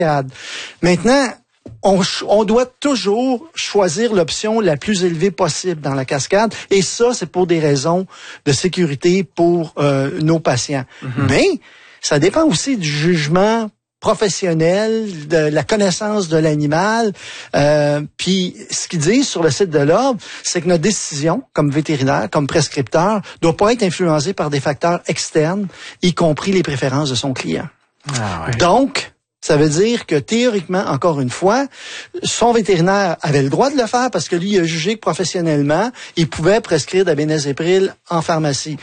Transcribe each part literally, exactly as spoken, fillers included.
Maintenant, On, on doit toujours choisir l'option la plus élevée possible dans la cascade. Et ça, c'est pour des raisons de sécurité pour euh, nos patients. Mm-hmm. Mais ça dépend aussi du jugement professionnel, de la connaissance de l'animal. Euh, puis, ce qu'ils disent sur le site de l'Ordre, c'est que notre décision, comme vétérinaire, comme prescripteur, doit pas être influencée par des facteurs externes, y compris les préférences de son client. Ah ouais. Donc, ça veut dire que théoriquement, encore une fois, son vétérinaire avait le droit de le faire parce que lui, il a jugé que professionnellement, il pouvait prescrire de la bénézépril en pharmacie.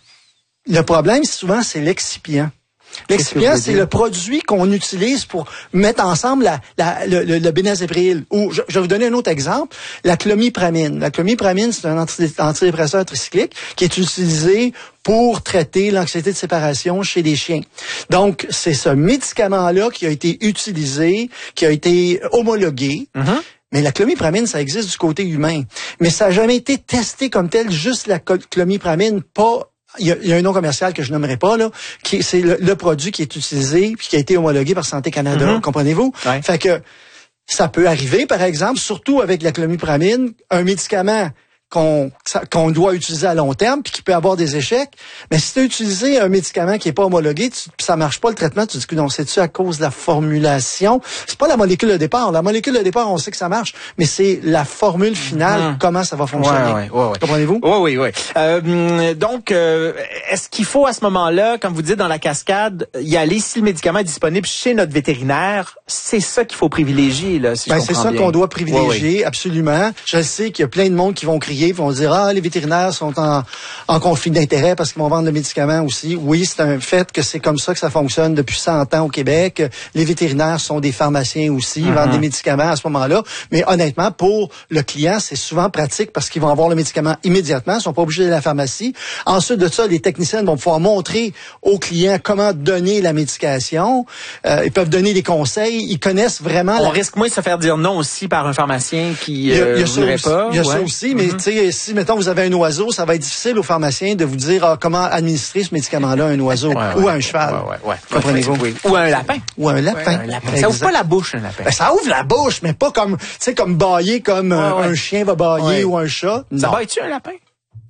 Le problème, souvent, c'est l'excipient. L'excipient, c'est le produit qu'on utilise pour mettre ensemble la, la, le, le, le bénézépril. Ou, je, je vais vous donner un autre exemple, la clomipramine. La clomipramine, c'est un anti, antidépresseur tricyclique qui est utilisé pour traiter l'anxiété de séparation chez les chiens. Donc, c'est ce médicament-là qui a été utilisé, qui a été homologué. Mm-hmm. Mais la clomipramine, ça existe du côté humain. Mais ça n'a jamais été testé comme tel, juste la clomipramine, pas... Il y, a, il y a un nom commercial que je nommerai pas, là, qui c'est le, le produit qui est utilisé puis qui a été homologué par Santé Canada, mm-hmm. comprenez-vous? Ouais. Fait que ça peut arriver, par exemple, surtout avec la clomipramine, un médicament qu'on qu'on doit utiliser à long terme puis qui peut avoir des échecs. Mais si tu as utilisé un médicament qui est pas homologué, tu, ça marche pas le traitement, tu dis que non, c'est-tu à cause de la formulation? C'est pas la molécule de départ. La molécule de départ, on sait que ça marche, mais c'est la formule finale, mmh. comment ça va fonctionner. Ouais, ouais, ouais. Comprenez-vous? Oui, oui, oui. Euh, donc, euh, est-ce qu'il faut à ce moment-là, comme vous dites dans la cascade, y aller si le médicament est disponible chez notre vétérinaire? C'est ça qu'il faut privilégier, là, si ben, je comprends c'est ça bien. qu'on doit privilégier, ouais, ouais. absolument. Je sais qu'il y a plein de monde qui vont crier, vont dire ah les vétérinaires sont en, en conflit d'intérêt parce qu'ils vont vendre le médicament aussi. Oui, c'est un fait que c'est comme ça que ça fonctionne depuis cent ans au Québec. Les vétérinaires sont des pharmaciens aussi, ils mm-hmm. vendent des médicaments à ce moment-là. Mais honnêtement, pour le client, c'est souvent pratique parce qu'ils vont avoir le médicament immédiatement, ils sont pas obligés d'aller à la pharmacie. Ensuite de ça, les techniciens vont pouvoir montrer aux clients comment donner la médication. Euh, ils peuvent donner des conseils. Ils connaissent vraiment. On la... risque moins de se faire dire non aussi par un pharmacien qui euh, ne voudrait pas. Il y a ouais. ça aussi, mais mm-hmm. tu sais, si mettons vous avez un oiseau, ça va être difficile au pharmacien de vous dire ah, comment administrer ce médicament-là à un oiseau ouais, ou ouais, à un cheval. Ouais, ouais, ouais. Comprenez-vous? Oui. Ou à un lapin. Ou à un lapin. Ouais, un lapin. Ça ouvre pas la bouche, un lapin. Ben, ça ouvre la bouche, mais pas comme, tu sais, comme bâiller, comme ouais, ouais. un chien va bâiller ouais. ou un chat. Non. Ça baille-tu un lapin?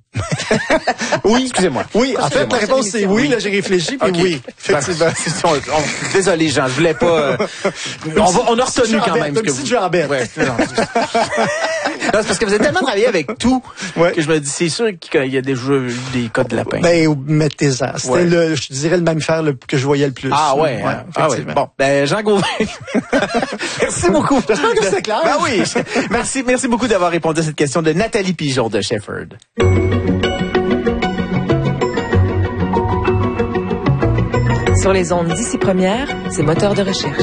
Oui. Excusez-moi. Oui, en fait, la réponse c'est oui. Là, j'ai réfléchi, puis okay. oui. Effectivement. on, on, désolé, Jean, je voulais pas. Euh, on, va, on a retenu quand même. Comme si tu en bête. Ouais, non, c'est parce que vous avez tellement travaillé avec tout ouais. que je me dis, c'est sûr qu'il y a des jeux, des cas de lapin. Ben, mettez-en. C'était ouais. le, je dirais, le mammifère le, que je voyais le plus. Ah ouais. ouais ah ouais. Bon, ben, Jean Gauvin. Merci beaucoup. J'espère que c'est clair. Ben oui. Merci, merci beaucoup d'avoir répondu à cette question de Nathalie Pigeon de Shepherd. Sur les ondes d'ici première, c'est moteur de recherche.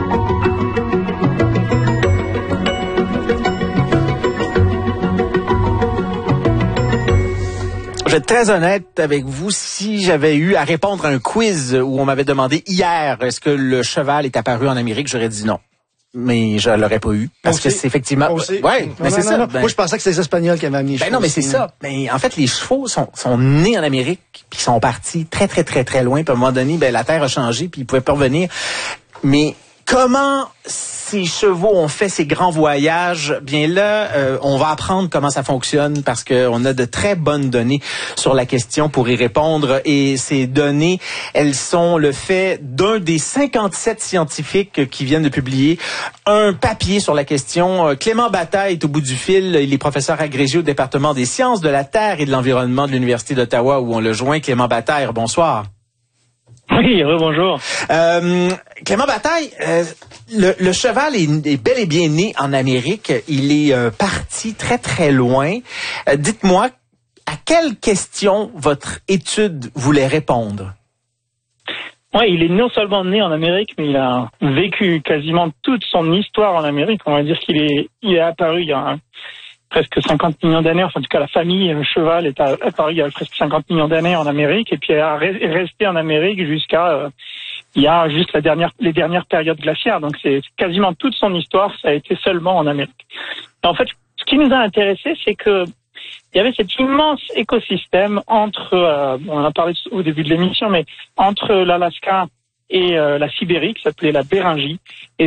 Je vais être très honnête avec vous. Si j'avais eu à répondre à un quiz où on m'avait demandé hier est-ce que le cheval est apparu en Amérique, j'aurais dit non. Mais je l'aurais pas eu parce que c'est effectivement ouais mais non, c'est non, ça non. Ben... moi je pensais que c'était les Espagnols qui avaient amené les ben chevaux non mais c'est aussi, ça hein. Mais en fait les chevaux sont sont nés en Amérique puis sont partis très très très très loin puis à un moment donné ben la terre a changé puis ils pouvaient pas revenir. Mais comment ces chevaux ont fait ces grands voyages? Bien là, euh, on va apprendre comment ça fonctionne parce que on a de très bonnes données sur la question pour y répondre. Et ces données, elles sont le fait d'un des cinquante-sept scientifiques qui viennent de publier un papier sur la question. Clément Bataille est au bout du fil. Il est professeur agrégé au département des sciences de la Terre et de l'environnement de l'Université d'Ottawa où on le joint. Clément Bataille, bonsoir. Oui, bonjour. Euh, Clément Bataille, euh, le, le cheval est, est bel et bien né en Amérique. Il est euh, parti très très loin. Euh, dites-moi, à quelle question votre étude voulait répondre? Oui, il est non seulement né en Amérique, mais il a vécu quasiment toute son histoire en Amérique. On va dire qu'il est, il est apparu il y a un, presque cinquante millions d'années. Enfin, en tout cas, la famille le cheval est apparue il y a presque cinquante millions d'années en Amérique, et puis elle est restée en Amérique jusqu'à euh, il y a juste la dernière, les dernières périodes glaciaires. Donc, c'est quasiment toute son histoire, ça a été seulement en Amérique. Et en fait, ce qui nous a intéressé, c'est que il y avait cet immense écosystème entre, euh, on en a parlé au début de l'émission, mais entre l'Alaska et euh, la Sibérie qui s'appelait la Béringie. Et